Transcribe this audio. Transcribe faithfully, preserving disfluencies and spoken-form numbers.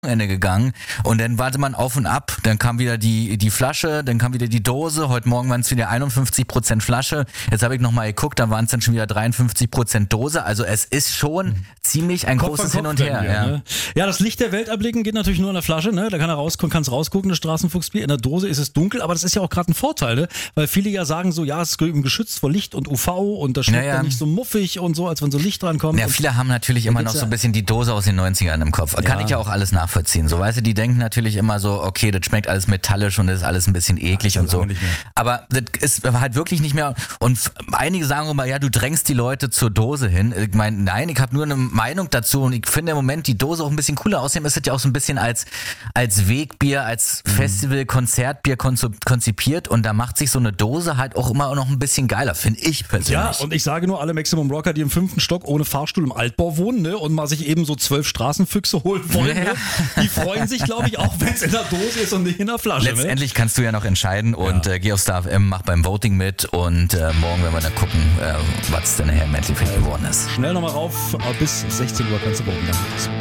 Ende gegangen und dann warte man auf und ab, dann kam wieder die die Flasche, dann kam wieder die Dose, heute Morgen waren es wieder einundfünfzig Prozent Flasche, jetzt habe ich nochmal geguckt, da waren es dann schon wieder dreiundfünfzig Prozent Dose, also es ist schon ziemlich ein Kopf großes an Hin und Kopf her. dann, Ja. ne? Ja, das Licht der Welt erblicken geht natürlich nur in der Flasche, ne? Da kann er rausgucken, kann's rausgucken, das Straßenfuchsbier. In der Dose ist es dunkel, aber das ist ja auch gerade ein Vorteil, ne? Weil viele ja sagen so, ja, es ist geschützt vor Licht und U V und das schmeckt Ja, ja. dann nicht so muffig und so, als wenn so Licht dran kommt. Ja, viele haben natürlich immer noch geht's so ein ja- bisschen die Dose aus den neunzigern im Kopf. Kann Ja. ich ja auch alles nachvollziehen. So, weißt du, die denken natürlich immer so, okay, das schmeckt alles metallisch und das ist alles ein bisschen eklig Ja, und so. lange nicht mehr. Aber das ist halt wirklich nicht mehr. Und f- einige sagen immer, ja, du drängst die Leute zur Dose hin. Ich meine, nein, ich habe nur eine Meinung dazu und ich finde im Moment die Dose auch ein bisschen cooler. Außerdem ist es ja auch so ein bisschen als, als Wegbier, als Festival, Konzertbier konzo- konzipiert und da macht sich so eine Dose halt auch immer noch ein bisschen geiler, finde ich persönlich. Ja, und ich sage nur, alle Maximum Rocker, die im fünften Stock ohne Fahrstuhl im Altbau wohnen, ne, und mal sich eben so zwölf Straßenfüchse holen wollen, Ja. ne, die freuen sich, glaube ich, auch, wenn es in der Dose ist und nicht in der Flasche. Ne? Letztendlich kannst du ja noch entscheiden und Ja. äh, geh auf Star F M, mach beim Voting mit und äh, morgen werden wir dann gucken, äh, was denn nachher im Endeffekt geworden ist. Schnell nochmal rauf, bis sechzehn Uhr kannst du voten. Dann geht's.